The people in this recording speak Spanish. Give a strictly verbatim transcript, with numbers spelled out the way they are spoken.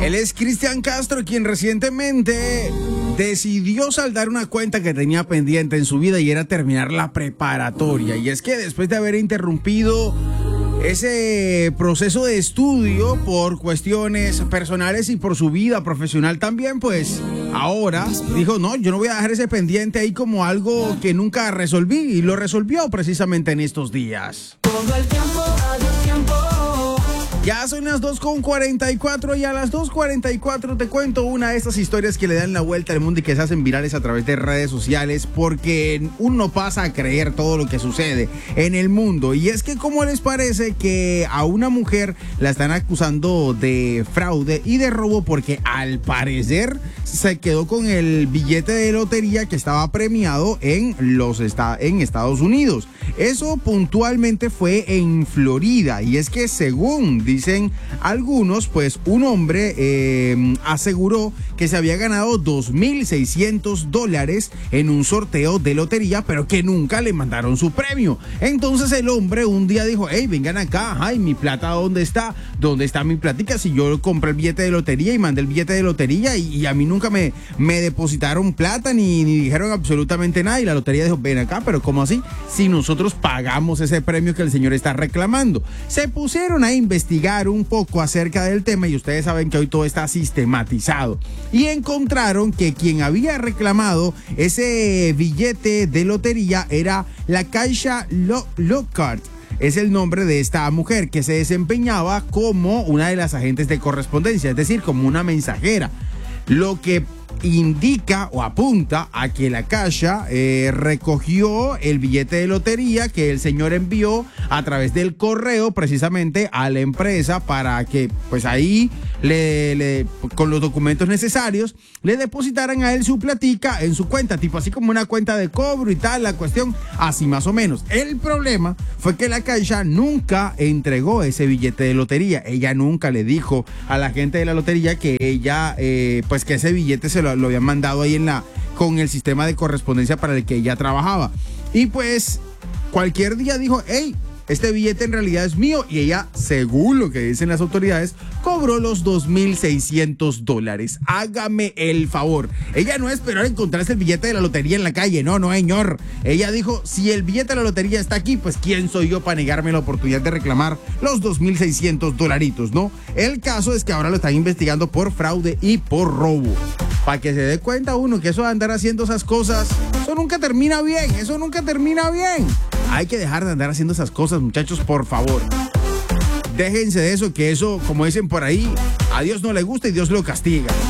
Él es Cristian Castro, quien recientemente decidió saldar una cuenta que tenía pendiente en su vida y era terminar la preparatoria. Y es que después de haber interrumpido ese proceso de estudio por cuestiones personales y por su vida profesional también, pues ahora dijo, no, yo no voy a dejar ese pendiente ahí como algo que nunca resolví, y lo resolvió precisamente en estos días. Todo el tiempo, al tiempo. Ya son las dos con cuarenta y cuatro y a las dos cuarenta y cuatro te cuento una de estas historias que le dan la vuelta al mundo y que se hacen virales a través de redes sociales, porque uno pasa a creer todo lo que sucede en el mundo. Y es que, ¿cómo les parece que a una mujer la están acusando de fraude y de robo porque al parecer se quedó con el billete de lotería que estaba premiado en los esta- en Estados Unidos? Eso puntualmente fue en Florida, y es que según dicen algunos, pues un hombre eh, aseguró que se había ganado dos mil seiscientos dólares en un sorteo de lotería, pero que nunca le mandaron su premio. Entonces el hombre un día dijo, hey, vengan acá, ay, mi plata, ¿dónde está? ¿Dónde está mi platica? Si yo compré el billete de lotería y mandé el billete de lotería y, y a mí nunca me, me depositaron plata ni, ni dijeron absolutamente nada. Y la lotería dijo, ven acá, pero ¿cómo así? Si nosotros pagamos ese premio que el señor está reclamando. Se pusieron a investigar un poco acerca del tema, y ustedes saben que hoy todo está sistematizado, y encontraron que quien había reclamado ese billete de lotería era la Caixa Lockhart. Es el nombre de esta mujer, que se desempeñaba como una de las agentes de correspondencia, es decir, como una mensajera, lo que indica o apunta a que la Caixa eh, recogió el billete de lotería que el señor envió a través del correo precisamente a la empresa para que pues ahí le, le, con los documentos necesarios le depositaran a él su platica en su cuenta, tipo así como una cuenta de cobro y tal, la cuestión así más o menos. El problema fue que la Caixa nunca entregó ese billete de lotería. Ella nunca le dijo a la gente de la lotería que ella eh, pues que ese billete se lo, lo habían mandado ahí en la con el sistema de correspondencia para el que ella trabajaba. Y pues cualquier día dijo, hey, este billete en realidad es mío, y ella, según lo que dicen las autoridades, cobró los dos mil seiscientos dólares. Hágame el favor. Ella no esperó a encontrarse el billete de la lotería en la calle, no, no, señor. Ella dijo, si el billete de la lotería está aquí, pues ¿quién soy yo para negarme la oportunidad de reclamar los dos mil seiscientos dolaritos, no? El caso es que ahora lo están investigando por fraude y por robo. Para que se dé cuenta uno que eso de andar haciendo esas cosas, eso nunca termina bien, eso nunca termina bien. Hay que dejar de andar haciendo esas cosas, muchachos, por favor. Déjense de eso, que eso, como dicen por ahí, a Dios no le gusta y Dios lo castiga.